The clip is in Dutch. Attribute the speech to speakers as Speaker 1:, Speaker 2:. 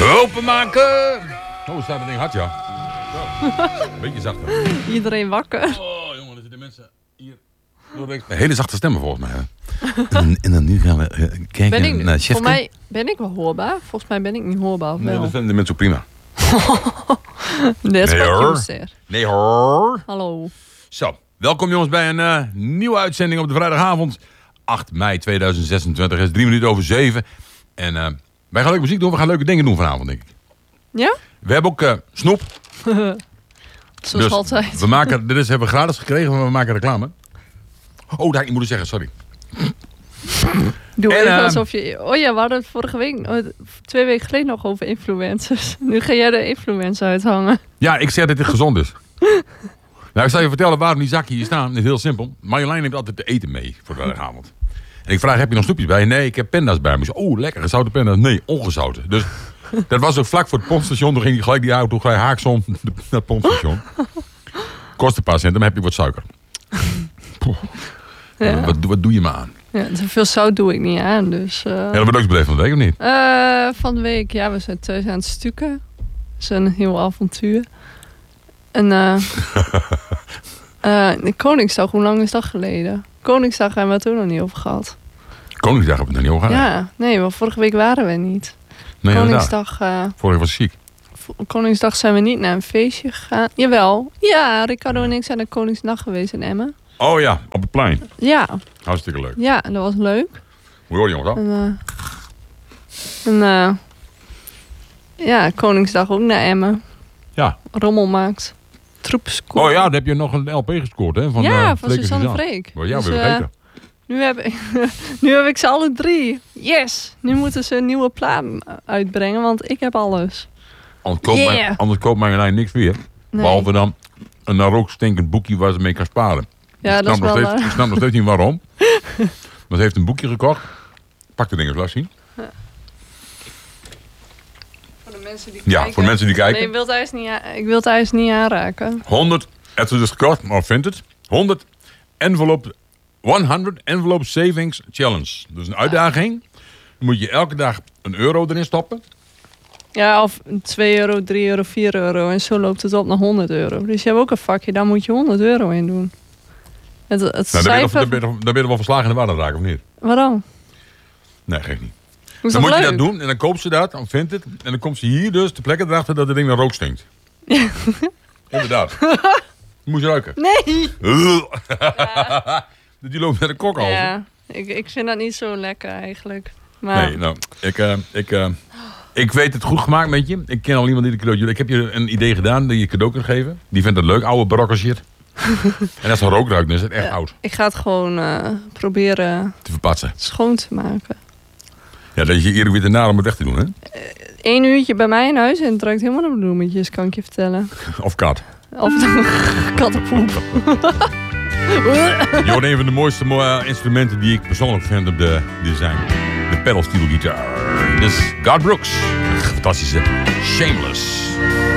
Speaker 1: Openmaken! Oh, staat het ding hard, ja. Een beetje zachter.
Speaker 2: Iedereen wakker.
Speaker 1: Oh, jongen, er zitten mensen hier. Hele zachte stemmen volgens mij. Hè? En dan nu gaan we kijken naar Chefke.
Speaker 2: Voor mij ben ik wel hoorbaar. Volgens mij ben ik niet hoorbaar. Of
Speaker 1: Nee,
Speaker 2: wel?
Speaker 1: dat vinden de mensen ook prima.
Speaker 2: That's
Speaker 1: Nee,
Speaker 2: what
Speaker 1: hoor.
Speaker 2: you said.
Speaker 1: Nee hoor.
Speaker 2: Hallo.
Speaker 1: Zo, welkom jongens bij een nieuwe uitzending op de vrijdagavond. 8 mei 2026, het is 3 minuten over 7. En wij gaan leuke muziek doen, we gaan leuke dingen doen vanavond, denk ik.
Speaker 2: Ja?
Speaker 1: We hebben ook snoep.
Speaker 2: Zoals altijd.
Speaker 1: We maken, dit hebben we gratis gekregen, maar we maken reclame. Oh, dat had ik moeten zeggen, sorry.
Speaker 2: Doe
Speaker 1: En,
Speaker 2: even alsof je... Oh ja, we hadden het vorige week, 2 weken geleden nog over influencers. Nu ga jij de influencer uithangen.
Speaker 1: Ja, ik zeg dat dit gezond is. Nou, ik zal je vertellen waarom die zakjes hier staan. Het is heel simpel. Marjolein neemt altijd te eten mee voor de vrijdagavond. En ik vraag, heb je nog snoepjes bij? Nee, ik heb pinda's bij me. Ik zeg, oh, lekker, gezouten pinda's. Nee, ongezouten. Dus dat was ook vlak voor het pompstation. Toen ging hij gelijk die auto haaksom naar het pompstation. Kost een paar cent, dan heb je wat suiker.
Speaker 2: Ja.
Speaker 1: Wat doe je me aan?
Speaker 2: Ja, te veel zout doe ik niet aan, dus...
Speaker 1: Ja, dat wordt ook beleefd van de week, of niet?
Speaker 2: Van de week, ja, we zijn thuis aan het stukken. Dat is een heel avontuur. En de Koningsdag, hoe lang is dat geleden? Koningsdag hebben we het toen nog niet over gehad.
Speaker 1: Koningsdag hebben we het nog niet over gehad.
Speaker 2: Ja, nee, want vorige week waren we niet.
Speaker 1: Nee,
Speaker 2: Koningsdag,
Speaker 1: vorige was ziek.
Speaker 2: Koningsdag zijn we niet naar een feestje gegaan. Jawel, ja, Ricardo en ik zijn naar Koningsdag geweest in Emmen.
Speaker 1: Oh ja, op het plein.
Speaker 2: Ja,
Speaker 1: Hartstikke leuk.
Speaker 2: ja, dat was leuk.
Speaker 1: Hoe hoor je jongens al?
Speaker 2: Ja, Koningsdag ook naar Emmen.
Speaker 1: Ja.
Speaker 2: Rommel maakt. Troep scoort.
Speaker 1: Oh ja, dan heb je nog een LP gescoord, hè? Van,
Speaker 2: Ja, van
Speaker 1: Freek en
Speaker 2: Suzanne
Speaker 1: Suzanne.
Speaker 2: Freek.
Speaker 1: Oh, ja,
Speaker 2: Dus,
Speaker 1: we weten.
Speaker 2: nu heb ik ze alle 3. Yes! Nu moeten ze een nieuwe plaat uitbrengen, want ik heb alles.
Speaker 1: Anders koopt Marjolein niks weer.
Speaker 2: Nee.
Speaker 1: Behalve dan een rookstinkend boekje waar ze mee kan sparen.
Speaker 2: Ja,
Speaker 1: ik
Speaker 2: dat is wel...
Speaker 1: ik snap nog steeds niet waarom. Maar ze heeft een boekje gekocht. Pak de dingen eens, laat zien.
Speaker 2: Voor de mensen die
Speaker 1: Ja,
Speaker 2: kijken.
Speaker 1: voor de mensen die kijken.
Speaker 2: Nee, ik wil het ijs niet aanraken.
Speaker 1: 100, het is dus gekocht, maar vindt het. 100 envelop savings challenge. Dus een uitdaging. Dan moet je elke dag €1 erin stoppen.
Speaker 2: Ja, of €2, €3, €4. En zo loopt het op naar €100. Dus je hebt ook een vakje, daar moet je €100 in doen. Het
Speaker 1: Nou,
Speaker 2: cijfer...
Speaker 1: dan ben je wel verslagen in de war raken, of niet?
Speaker 2: Waarom?
Speaker 1: Nee, geeft niet.
Speaker 2: Is
Speaker 1: Dan
Speaker 2: dat
Speaker 1: moet je
Speaker 2: leuk?
Speaker 1: dat doen en dan koopt ze dat, dan vindt het. En dan komt ze hier dus de plekken erachter dat het ding naar rook stinkt. Inderdaad. Je moet je ruiken.
Speaker 2: Nee!
Speaker 1: Die loopt met een kok al.
Speaker 2: Ja, ik vind dat niet zo lekker eigenlijk. Maar
Speaker 1: Nee, nou, ik weet het goed gemaakt met je. Ik ken al iemand die de cadeautje... Ik heb je een idee gedaan die je cadeau kunt geven. Die vindt het leuk, oude barokke shit. En als er rook ruikt, dan is het echt oud.
Speaker 2: ik ga het gewoon proberen
Speaker 1: Te verpatsen.
Speaker 2: schoon te maken.
Speaker 1: Ja, dat is je eerlijk weer de naar om het weg te doen, hè?
Speaker 2: 1 uurtje bij mij in huis en het ruikt helemaal naar bloemetjes, kan ik je vertellen.
Speaker 1: Of kat.
Speaker 2: Of kattenpoep.
Speaker 1: Je hoort een van de mooiste instrumenten die ik persoonlijk vind op de design. De pedal steel gitaar. Dus God Brooks. Fantastische Shameless.